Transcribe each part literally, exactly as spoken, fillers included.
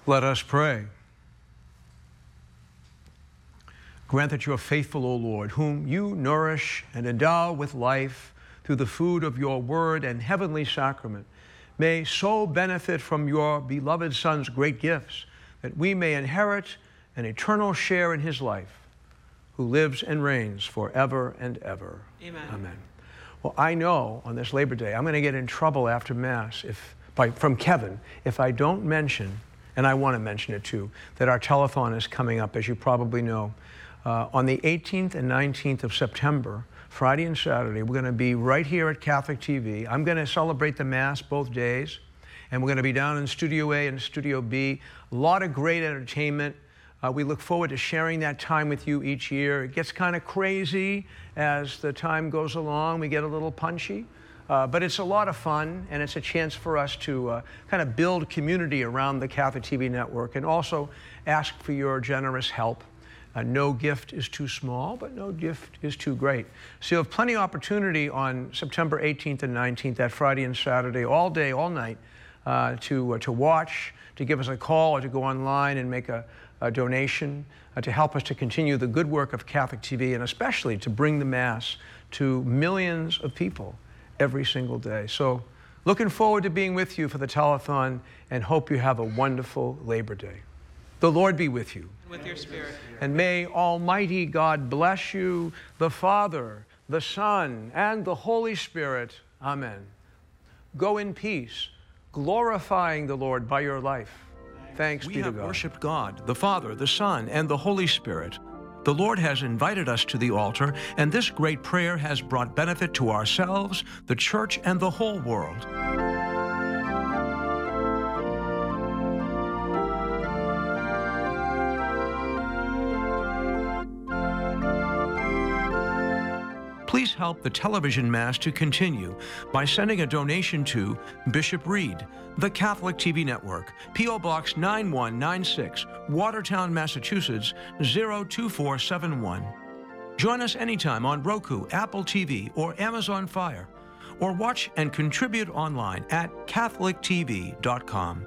Let us pray. Grant that you are faithful, O Lord, whom you nourish and endow with life through the food of your word and heavenly sacrament, may so benefit from your beloved Son's great gifts that we may inherit an eternal share in his life, who lives and reigns forever and ever. Amen. Amen. Well, I know on this Labor Day, I'm going to get in trouble after Mass if, by, from Kevin if I don't mention, and I want to mention it too, that our telethon is coming up, as you probably know. Uh, on the eighteenth and nineteenth of September, Friday and Saturday, we're going to be right here at Catholic T V. I'm going to celebrate the Mass both days, and we're going to be down in Studio A and Studio B. A lot of great entertainment. Uh, we look forward to sharing that time with you each year. It gets kind of crazy as the time goes along. We get a little punchy, uh, but it's a lot of fun, and it's a chance for us to uh, kind of build community around the Catholic T V network and also ask for your generous help. Uh, no gift is too small, but no gift is too great. So you have plenty of opportunity on September eighteenth and nineteenth, that Friday and Saturday, all day, all night, uh, to, uh, to watch, to give us a call, or to go online and make a, a donation uh, to help us to continue the good work of Catholic T V, and especially to bring the Mass to millions of people every single day. So looking forward to being with you for the telethon, and hope you have a wonderful Labor Day. The Lord be with you. With your spirit. And may Almighty God bless you, the Father, the Son, and the Holy Spirit. Amen. Go in peace, glorifying the Lord by your life. Thanks be to God. We have worshiped God, the Father, the Son, and the Holy Spirit. The Lord has invited us to the altar, and this great prayer has brought benefit to ourselves, the Church, and the whole world. Please help the television Mass to continue by sending a donation to Bishop Reed, the Catholic T V Network, P O Box nine one nine six, Watertown, Massachusetts, zero two four seven one. Join us anytime on Roku, Apple T V, or Amazon Fire, or watch and contribute online at catholic t v dot com.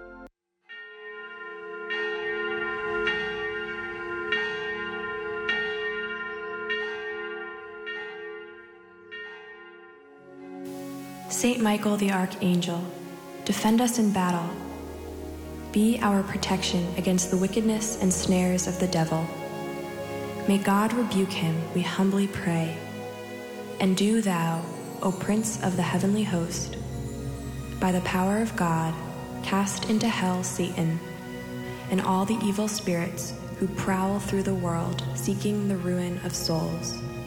Saint Michael the Archangel, defend us in battle. Be our protection against the wickedness and snares of the devil. May God rebuke him, we humbly pray. And do thou, O Prince of the heavenly host, by the power of God, cast into hell Satan and all the evil spirits who prowl through the world seeking the ruin of souls.